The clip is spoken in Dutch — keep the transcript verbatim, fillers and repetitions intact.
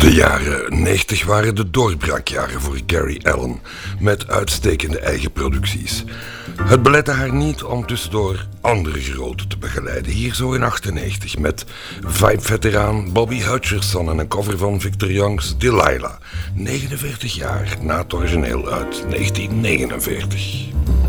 De jaren negentig waren de doorbraakjaren voor Gary Allan, met uitstekende eigen producties. Het belette haar niet om tussendoor andere groten te begeleiden. Hier zo in achtennegentig met Vibe-veteraan Bobby Hutcherson en een cover van Victor Young's Delilah. negenenveertig jaar na het origineel uit negentien negenenveertig.